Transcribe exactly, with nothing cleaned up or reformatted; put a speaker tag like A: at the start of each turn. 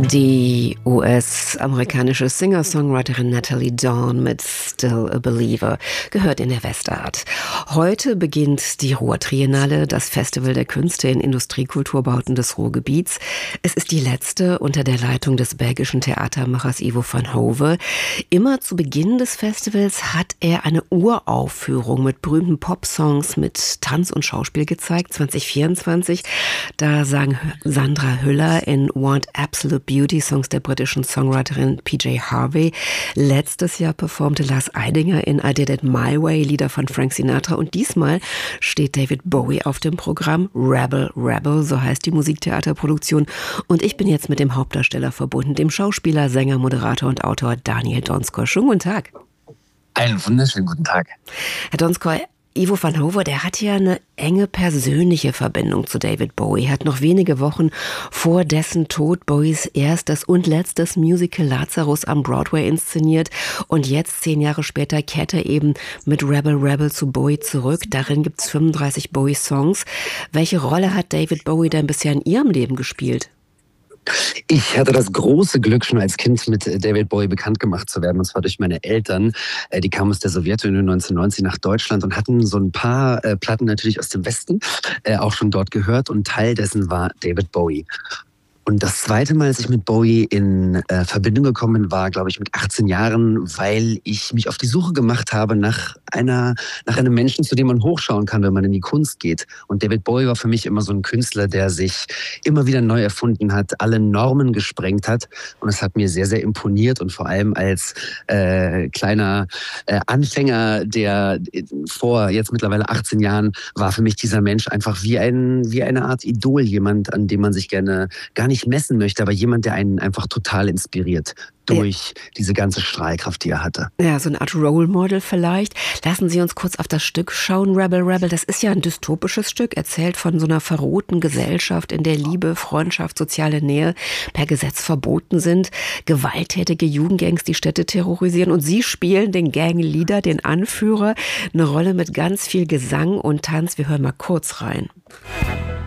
A: Die U S-amerikanische Singer-Songwriterin Natalie Dawn mit Still a Believer gehört in der Westart. Heute beginnt die Ruhr-Triennale, das Festival der Künste in Industriekulturbauten des Ruhrgebiets. Es ist die letzte unter der Leitung des belgischen Theatermachers Ivo van Hove. Immer zu Beginn des Festivals hat er eine Uraufführung mit berühmten Popsongs mit Tanz und Schauspiel gezeigt. zwanzig vierundzwanzig, da sang Sandra Hüller in Want Absolute Beauty Songs der britischen Songwriterin P J Harvey. Letztes Jahr performte Lars Eidinger in I Did It My Way Lieder von Frank Sinatra und diesmal steht David Bowie auf dem Programm. Rebel Rebel, so heißt die Musiktheaterproduktion. Und ich bin jetzt mit dem Hauptdarsteller verbunden, dem Schauspieler, Sänger, Moderator und Autor Daniel Donskoy. Schönen guten Tag.
B: Einen wunderschönen guten Tag.
A: Herr Donskoy, Ivo van Hove, der hat ja eine enge persönliche Verbindung zu David Bowie. Er hat noch wenige Wochen vor dessen Tod Bowies erstes und letztes Musical Lazarus am Broadway inszeniert. Und jetzt, zehn Jahre später, kehrt er eben mit Rebel Rebel zu Bowie zurück. Darin gibt es fünfunddreißig Bowie-Songs. Welche Rolle hat David Bowie denn bisher in Ihrem Leben gespielt?
B: Ich hatte das große Glück, schon als Kind mit David Bowie bekannt gemacht zu werden. Und zwar durch meine Eltern. Die kamen aus der Sowjetunion neunzehnhundertneunzig nach Deutschland und hatten so ein paar Platten natürlich aus dem Westen auch schon dort gehört. Und Teil dessen war David Bowie. Und das zweite Mal, als ich mit Bowie in äh, Verbindung gekommen bin, war, glaube ich, mit achtzehn Jahren, weil ich mich auf die Suche gemacht habe nach einer, nach einem Menschen, zu dem man hochschauen kann, wenn man in die Kunst geht. Und David Bowie war für mich immer so ein Künstler, der sich immer wieder neu erfunden hat, alle Normen gesprengt hat. Und es hat mir sehr, sehr imponiert. Und vor allem als äh, kleiner äh, Anfänger, der vor jetzt mittlerweile achtzehn Jahren, war für mich dieser Mensch einfach wie, ein, wie eine Art Idol, jemand, an dem man sich gerne gar nicht messen möchte, aber jemand, der einen einfach total inspiriert durch ja. diese ganze Strahlkraft, die er hatte.
A: Ja, so eine Art Role Model vielleicht. Lassen Sie uns kurz auf das Stück schauen, Rebel Rebel. Das ist ja ein dystopisches Stück, erzählt von so einer verrohten Gesellschaft, in der Liebe, Freundschaft, soziale Nähe per Gesetz verboten sind. Gewalttätige Jugendgangs die Städte terrorisieren und Sie spielen den Gangleader, den Anführer. Eine Rolle mit ganz viel Gesang und Tanz. Wir hören mal kurz rein.